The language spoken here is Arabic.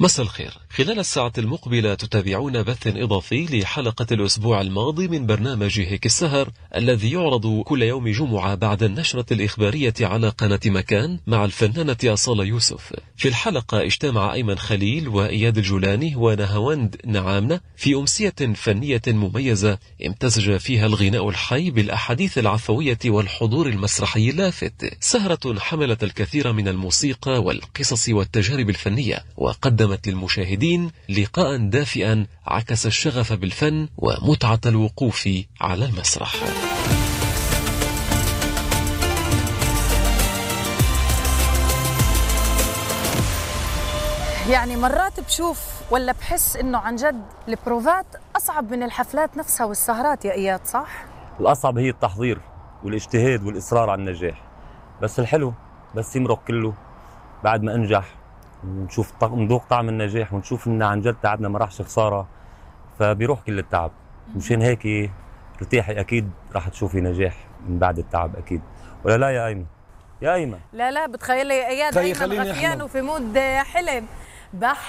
مساء الخير. خلال الساعة المقبلة تتابعون بث إضافي لحلقة الأسبوع الماضي من برنامج هيك السهر الذي يعرض كل يوم جمعة بعد النشرة الإخبارية على قناة مكان مع الفنانة أصالة يوسف. في الحلقة اجتمع أيمن خليل وإياد الجولاني ونهاوند نعامنة في أمسية فنية مميزة امتزج فيها الغناء الحي بالأحاديث العفوية والحضور المسرحي اللافت. سهرة حملت الكثير من الموسيقى والقصص والتجارب الفنية، وقدمت للمشاهدين لقاء دافئا عكس الشغف بالفن ومتعة الوقوف على المسرح. يعني مرات بشوف ولا بحس انه عن جد البروفات اصعب من الحفلات نفسها والسهرات يا اياد، صح؟ الاصعب هي التحضير والاجتهاد والاصرار على النجاح، بس الحلو بس يمرق كله بعد ما انجح نذوق طعم النجاح ونشوف ان عن جد تعبنا ما راحش خساره، فبيروح كل التعب. مشان هيك ارتاحي، اكيد راح تشوفي نجاح من بعد التعب اكيد، ولا لا يا ايمن؟ يا ايمن لا بتخيل لي اياد ايمن غثيان وفي مود حلم.